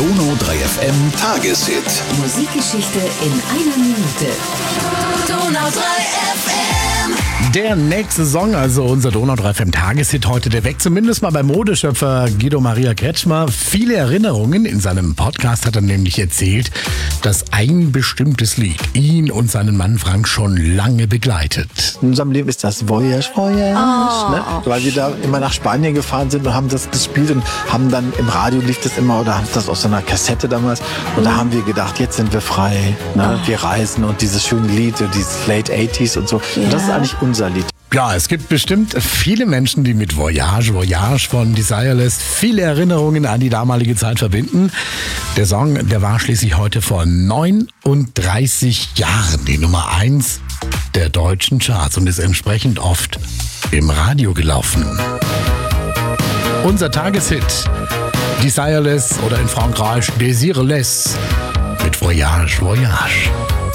Donau 3 FM Tageshit. Musikgeschichte in einer Minute. Donau 3 FM. Der nächste Song, also unser Donau 3 FM Tageshit heute, der weckt zumindest mal beim Modeschöpfer Guido Maria Kretschmer viele Erinnerungen. In seinem Podcast hat er nämlich erzählt, dass ein bestimmtes Lied ihn und seinen Mann Frank schon lange begleitet. In unserem Leben ist das Voyage, ne? Weil wir da immer nach Spanien gefahren sind und haben das gespielt und haben dann im Radio lief das immer oder haben das aus so einer Kassette damals und da haben wir gedacht, jetzt sind wir frei, ne? Wir reisen und dieses schöne Lied, dieses Late 80s und so. Und das ist eigentlich unser Lied. Ja, es gibt bestimmt viele Menschen, die mit Voyage von Desireless viele Erinnerungen an die damalige Zeit verbinden. Der Song, der war schließlich heute vor 39 Jahren die Nummer 1 der deutschen Charts und ist entsprechend oft im Radio gelaufen. Unser Tageshit, Desireless oder in Frankreich Desireless mit Voyage.